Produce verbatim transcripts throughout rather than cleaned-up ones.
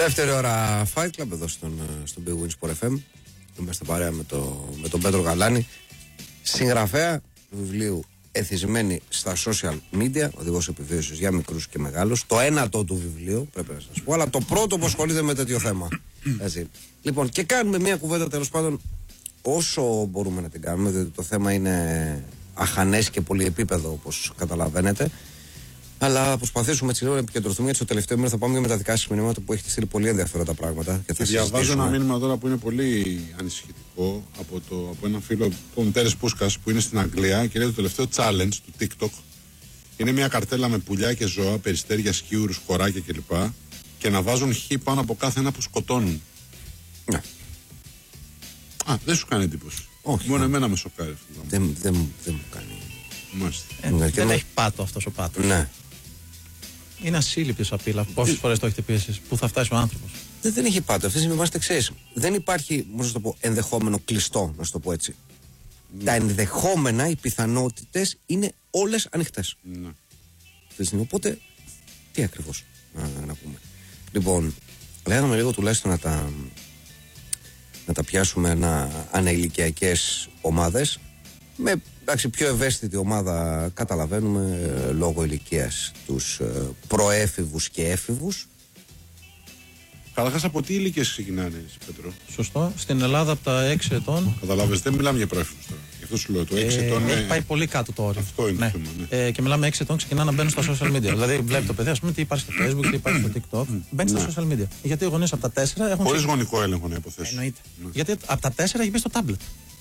Δεύτερη ώρα Fight Club εδώ στον, στον Big Win Sport εφ εμ. Είμαστε παρέα με, το, με τον Πέτρο Γαλάνη, συγγραφέα του βιβλίου Εθισμένοι στα social media, οδηγός επιβίωσης για μικρούς και μεγάλους. Το ένατο του βιβλίου, πρέπει να σας πω, αλλά το πρώτο που ασχολείται με τέτοιο θέμα. Έτσι. Λοιπόν, και κάνουμε μια κουβέντα τέλος πάντων όσο μπορούμε να την κάνουμε, διότι το θέμα είναι αχανές και πολυεπίπεδο, όπως καταλαβαίνετε. Αλλά προσπαθήσουμε έτσι λίγο να επικεντρωθούμε, γιατί στο τελευταίο μήνα θα πάμε με τα δικά σας μηνύματα που έχετε στείλει πολύ ενδιαφέροντα πράγματα. Και θα διαβάζω ένα μήνυμα τώρα που είναι πολύ ανησυχητικό από, το, από έναν φίλο, τον Τέρες Πούσκας, που είναι στην Αγγλία και λέει το τελευταίο challenge του TikTok. Είναι μια καρτέλα με πουλιά και ζώα, περιστέρια, σκιούρους, χωράκια κλπ. Και να βάζουν χ πάνω από κάθε ένα που σκοτώνουν. Ναι. Α, δεν σου κάνει εντύπωση? Όχι. Μόνο εμένα με σοκάρει αυτό. Δεν, δεν, δεν μου κάνει. Ε, ναι, δεν με... έχει πάτο αυτός ο πάτος. Ναι. Είναι ασύλληπτος απειλά. Πόσες φορές το έχετε πει εσείς? Πού θα φτάσει ο άνθρωπος? Δεν, δεν έχει πάτο. Αυτή τη στιγμή είμαστε εξής. Δεν υπάρχει, πώς να το πω, ενδεχόμενο κλειστό, να σου το πω έτσι. Mm. Τα ενδεχόμενα, οι πιθανότητες είναι όλες ανοιχτές. Ναι. Αυτή τη στιγμή. Οπότε, τι ακριβώς να, να πούμε. Λοιπόν, λέγαμε λίγο τουλάχιστον να τα, να τα πιάσουμε ένα, αναηλικιακές ομάδες. Με εντάξει, πιο ευαίσθητη ομάδα καταλαβαίνουμε ε, λόγω ηλικίας τους ε, προέφηβους και έφηβους. Καταρχάς, από τι ηλικίες ξεκινάνε, Πέτρο? Σωστό. Στην Ελλάδα από τα έξι ετών. Καταλάβες, δεν μιλάμε για προέφηβους τώρα. Γι' αυτό σου λέω το έξι ε, ετών. Έχει είναι... πάει πολύ κάτω το όριο. Αυτό είναι ναι. το θέμα. Ναι. Ε, και μιλάμε έξι ετών, ξεκινά να μπαίνουν στα social media. Δηλαδή, βλέπει το παιδί, ας πούμε, τι υπάρχει στο Facebook, τι υπάρχει στο TikTok. Μπαίνει ναι. στα social media. Γιατί οι γονείς από τα τέσσερα έχουν. Χωρίς γονικό έλεγχο, να υποθέσω. Εννοείται. Ναι. Γιατί από τα τέσσερα έχει μπει στο tablet.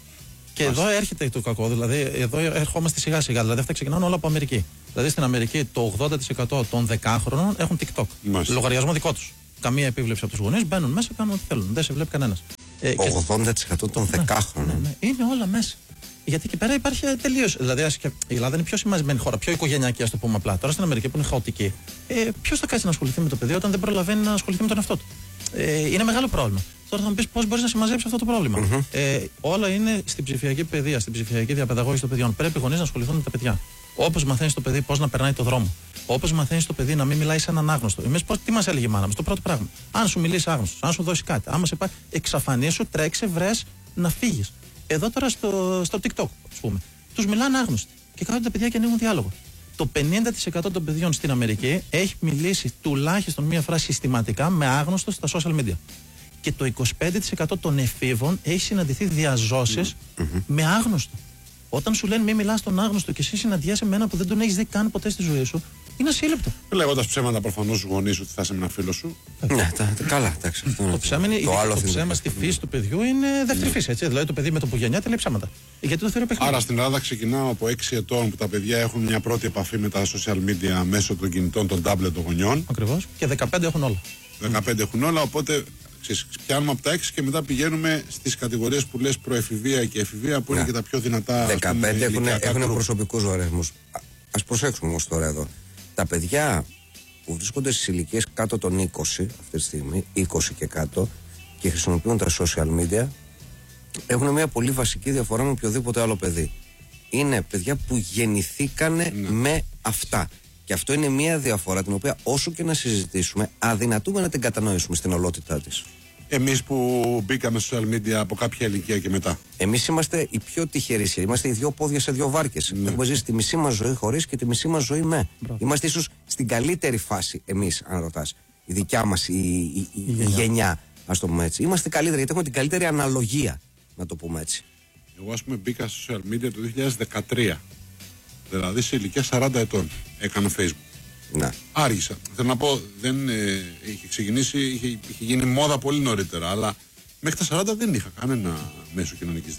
Και Μάλιστα. Εδώ έρχεται το κακό, δηλαδή εδώ ερχόμαστε σιγά σιγά. Δηλαδή αυτά ξεκινάνε όλα από Αμερική. Δηλαδή στην Αμερική το ογδόντα τοις εκατό των δεκάχρονων έχουν TikTok. Μάλιστα. Λογαριασμό δικό τους. Καμία επίβλεψη από τους γονείς, μπαίνουν μέσα, κάνουν ό,τι θέλουν. Δεν σε βλέπει κανένας. Ε, ογδόντα τοις εκατό των δεκάχρονων. Ναι, ναι, ναι. Είναι όλα μέσα. Γιατί εκεί πέρα υπάρχει τελείως. Δηλαδή η Ελλάδα είναι πιο σημαντική χώρα, πιο οικογενειακή, α το πούμε απλά. Τώρα στην Αμερική που είναι χαοτική, ε, ποιος θα κάτσει να ασχοληθεί με το παιδί όταν δεν προλαβαίνει να ασχοληθεί με τον εαυτό του? Ε, είναι μεγάλο πρόβλημα. Τώρα θα μου πει πώς μπορείς να συμμαζέψεις αυτό το πρόβλημα. Mm-hmm. Ε, όλα είναι στην ψηφιακή παιδεία, στην ψηφιακή διαπαιδαγώγηση των παιδιών. Πρέπει οι γονείς να ασχοληθούν με τα παιδιά. Όπως μαθαίνεις το παιδί πώς να περνάει το δρόμο. Όπως μαθαίνεις το παιδί να μην μιλάει σε έναν άγνωστο. Εμείς πώς, τι μας έλεγε η μάνα μας? Το πρώτο πράγμα. Αν σου μιλήσει άγνωστος, αν σου δώσει κάτι, άμα σε πάει, εξαφανίσου, τρέξε, βρες να φύγεις. Εδώ τώρα στο, στο TikTok, ας πούμε, τους μιλάνε άγνωστοι και κάθονται τα παιδιά και ανοίγουν διάλογο. Το πενήντα τοις εκατό των παιδιών στην Αμερική έχει μιλήσει τουλάχιστον μία φράση συστηματικά με άγνωστο στα social media. Και το είκοσι πέντε τοις εκατό των εφήβων έχει συναντηθεί διαζώσεις mm-hmm. με άγνωστο. Όταν σου λένε μη μιλάς στον άγνωστο και εσύ συναντιέσαι με ένα που δεν τον έχεις δει καν ποτέ στη ζωή σου, είναι ασύλληπτο. Λέγοντας ψέματα προφανώς στους γονείς ότι θα είσαι με ένα φίλο σου. Ναι, τα, τα, καλά, εντάξει. Αυτό το ψέμα, είναι, το άλλο το ψέμα στη φύση του παιδιού είναι δεύτερη φύση. Έτσι. Δηλαδή το παιδί με το που γεννιέται λέει ψέματα. Γιατί το θεωρεί παιχνίδι. Άρα στην Ελλάδα ξεκινάω από έξι ετών που τα παιδιά έχουν μια πρώτη επαφή με τα social media μέσω των κινητών, των τάμπλετ των γονιών. Ακριβώς. Και δεκαπέντε έχουν όλα. δεκαπέντε έχουν όλα, οπότε πιάνουμε από τα έξι και μετά πηγαίνουμε στις κατηγορίες που λες προεφηβεία και εφηβεία που ναι. είναι και τα πιο δυνατά. δεκαπέντε έχουν, έχουν προσωπικούς λογαριασμούς. Ας προσέξουμε όμως τώρα εδώ. Τα παιδιά που βρίσκονται στις ηλικίες κάτω των είκοσι αυτή τη στιγμή, είκοσι και κάτω, και χρησιμοποιούν τα social media, έχουν μια πολύ βασική διαφορά με οποιοδήποτε άλλο παιδί. Είναι παιδιά που γεννηθήκανε ναι. με αυτά. Και αυτό είναι μια διαφορά την οποία όσο και να συζητήσουμε αδυνατούμε να την κατανοήσουμε στην ολότητά της. Εμείς που μπήκαμε στο social media από κάποια ηλικία και μετά. Εμείς είμαστε οι πιο τυχεροί. Είμαστε οι δύο πόδια σε δύο βάρκες. Ναι. Έχουμε ζήσει τη μισή μας ζωή χωρίς και τη μισή μας ζωή με. Μπράβο. Είμαστε ίσως στην καλύτερη φάση εμείς, αν ρωτάς. Η δικιά μας η, η, η, η γενιά, γενιά, ας το πούμε έτσι. Είμαστε καλύτεροι γιατί έχουμε την καλύτερη αναλογία, να το πούμε έτσι. Εγώ, ας πούμε, μπήκα στο social media το δύο χιλιάδες δεκατρία. Δηλαδή σε ηλικία σαράντα ετών έκανα Facebook. Ναι. Άργησα. Θέλω να πω, δεν ε, είχε ξεκινήσει, είχε, είχε γίνει μόδα πολύ νωρίτερα. Αλλά μέχρι τα σαράντα δεν είχα κανένα μέσο κοινωνικής